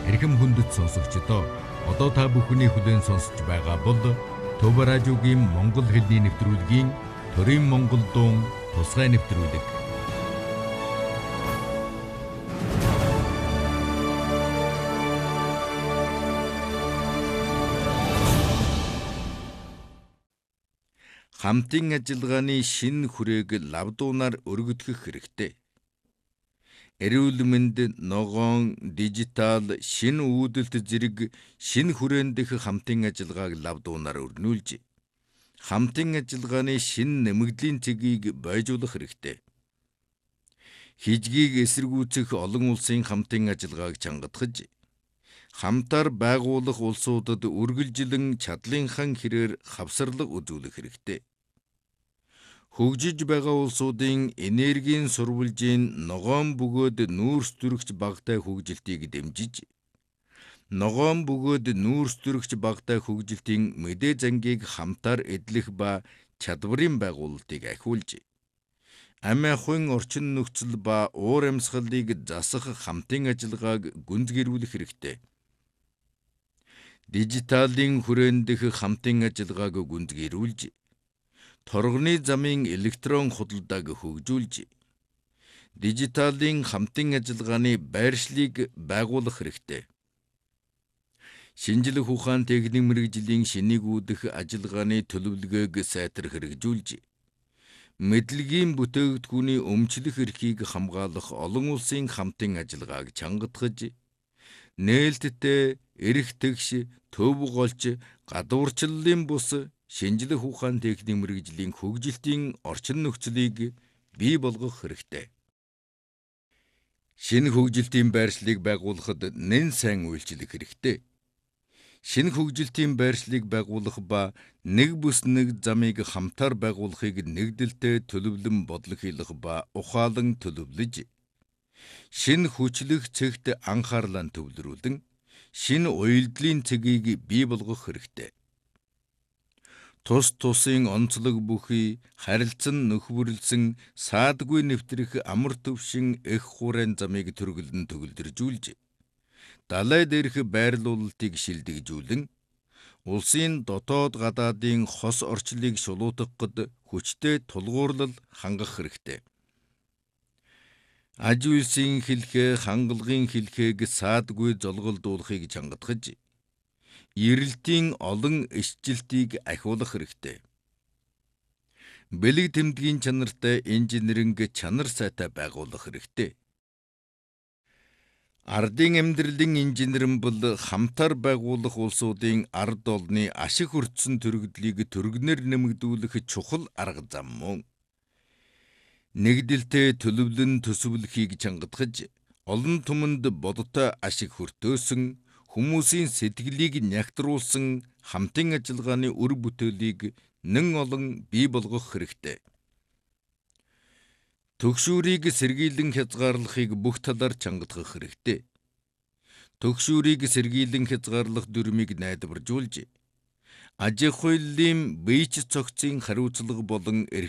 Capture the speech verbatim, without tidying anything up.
Эрхэм хүндэт сонсогчдоо одоо та бүхний хүлээн сонсож байгаа бол Төв радиогийн Монгол хэлний нэвтрүүлгийн Төрийн Монгол дуун тусгай нэвтрүүлэг. Хамтын ажиллагааны шинэ хүрээг лавдуунаар өргөдгөх хэрэгтэй. Эрүүл мэнд, ногоон, дижитал, шинэ үүдэлт зэрэг шинэ хүрээнд дэх хамтын ажиллагааг лавдуунаар өрнүүлж, хамтын ажиллагааны шинэ нэмэгдлийн цэгийг бойжуулах хэрэгтэй. Хижгийг эсэргүүцэх олон улсын хамтын ажиллагааг чангатгаж, хамтаар байгуулах улсуудад үргэлжилэн чадлынхан хэрээр хавсарлага үзүүлэх хэрэгтэй. Хөгжиж байгаа улсуудын энергийн сурвалжийн ногоон бөгөөд нүүрс төрөгч багтай хөгжилтийг дэмжиж, ногоон бөгөөд нүүрс төрөгч багтай хөгжилтийн мэдээ зангийг хамтаар эдлэх ба чадварын байгуулалтыг ахиулж, амь ахуйн орчин нөхцөл ба уур амьсгалыг засах хамтын ажиллагааг гүнзгийрүүлэх хэрэгтэй. Дижиталын хүрээнд дэх хамтын ажиллагааг гүнзгийрүүлж, торгоны замын электрон худалдааг хөгжүүлж, дижиталын хамтын ажиллагааны байршлыг байгуулах хэрэгтэй. Шинжлэх ухаан техник мэргэжлийн шинээгүүдэх ажиллагааны төлөвлөгөөг сайтар хэрэгжүүлж, мэдлэгийн бүтээгдэхүүний өмчлөх эрхийг хамгаалах олон улсын хамтын ажиллагааг чангатгаж, нээлттэй, эрх тэгш, төв голч, гадуурчлалын бус шинжлэх ухаан техник мэргэжлийн хөгжилтийн орчин нөхцөлийг бий болгох хэрэгтэй. Шинэ хөгжилтийн байршлыг байгуулахад нэн сайн үйлчлэх хэрэгтэй. Шинэ хөгжилтийн байршлыг байгуулах ба нэг бүс нэг замыг хамтаар байгуулахыг нэгдэлтэй төлөвлөн бодлохийлох ба ухаалан төлөвлөж, шинэ хүчлэх цэгт анхаарлаа төвлөрүүлэн, шинэ уялдлын цэгийг бий болгох хэрэгтэй. Тус тусын онцлог бүхий, харилцан нөхвөрлсөн, саадгүй нэвтрэх амар төвшин эх хуурайн замыг төргөлн төгөлдржүүлж, далай дээрх байрлуулалтыг шилдэгжүүлэн, улсын дотоод гадаадын хос орчлыг шулуутгахад хүчтэй тулгуурлал хангах хэрэгтэй. Аж үйлсийн хэлхээ, хангалагын хэлхээг саадгүй золголдуулахыг чангатгаж, эрэлтийн олон ишжилтийг ахиулах хэрэгтэй. Бэлэг тэмдгийн чанартай инженеринг чанар сайтай байгуулах хэрэгтэй. Ардын амьдралын инженерэн бол хамтаар байгуулах улсуудын ард олны ашиг хүртсэн төрөгдлийг төргнөр нэмэгдүүлэх чухал арга зам мөн. Нэгдэлтэй төлөвлөн төсөвлөхийг чангатгаж, олон түмэнд бодтой ашиг хүртөөсөн, хүмүүсийн сэтгэлийг нягтруулсан хамтын ажиллагааны үр бүтээлийг нэн олон бий болгох хэрэгтэй. Түгшүүрийг сэргийлэн хязгаарлахыг бүх талаар чангатгах хэрэгтэй. Түгшүүрийг сэргийлэн хязгаарлах дүрмийг найдваржуулж, аж ахуйлын бийч цогцын хариуцлага болон